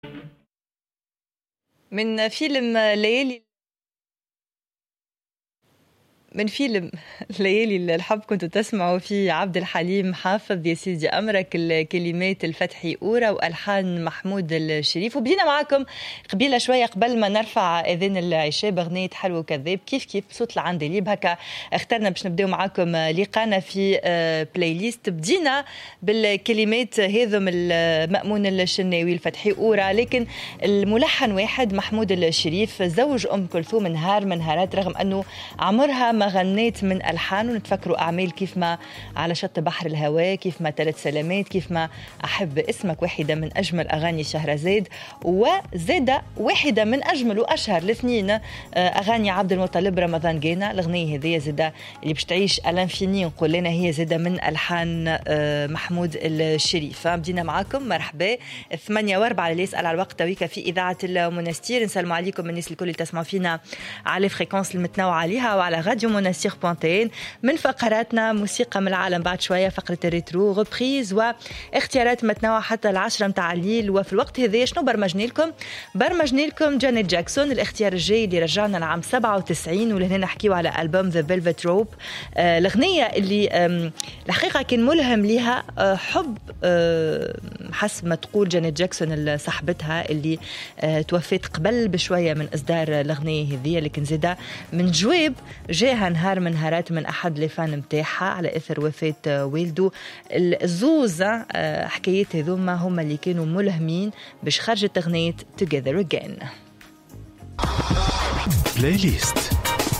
من فيلم ليالي الحب كنتوا تسمعوا فيه عبد الحليم حافظ يا سيدي أمرك، الكلمات الفتحي أورا وألحان محمود الشريف. وبدينا معاكم قبيلة شوية قبل ما نرفع إذن العشاء بغنية حلو وكذاب كيف صوت العندليب. هكا اخترنا باش نبداو معاكم لقانا في بلاي ليست. بدينا بالكلمات هذم المأمون الشناوي الفتحي أورا، لكن الملحن واحد محمود الشريف زوج أم كلثوم نهار من نهارات، رغم أنه عمرها ما غنيت من ألحان. ونتفكروا أعمال كيف ما على شط بحر الهواء، كيف ما 3 سلامات، كيف ما أحب اسمك، واحدة من أجمل أغاني شهرزاد، وزادة واحدة من أجمل وأشهر الاثنين أغاني عبد المطلب رمضان جينا. الأغنية هذه زادة اللي باش تعيش الانفيني نقول لنا هي زادة من ألحان محمود الشريف. بدينا معاكم مرحبا 8:04 اللي يسأل على الوقت تويكا في إذاعة المنستير. نسلم عليكم الناس الكل اللي تسمعوا فينا على فريكونس المتنوعة عليها وعلى راديو منستير بوانتين. من فقراتنا موسيقى من العالم، بعد شوية فقرة الريترو غبريز واختيارات متنوعة حتى 10 متاع الليل. وفي الوقت هذا شنو برمجنا لكم جانيت جاكسون، الاختيار الجاي اللي رجعنا لعام 97، ولهنا نحكيو على ألبوم ذا فيلفت روب. الأغنية اللي الحقيقة كان ملهم لها حب حسب ما تقول جانيت جاكسون صاحبتها اللي توفيت قبل بشوية من إصدار الأغنية هذه، لكن زيدا من جواب جاها نهار من نهارات من أحد لفان متاحها على إثر وفاة والده. الزوزة حكايات هذوما هما اللي كانوا ملهمين باش خرجت أغنية Together Again. بلاي ليست.